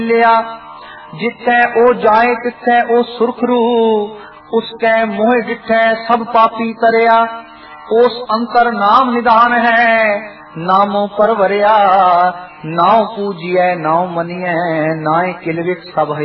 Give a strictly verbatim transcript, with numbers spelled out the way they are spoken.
लिया। जिथे ओ जाए तिथे ओ सुरखरू, उसके मोह डिठे सब पापी तरया। उस अंतर नाम निधान है, नामों पर वरिया। नाव पूजिए नाव मनिए, नाय किलवित सब है।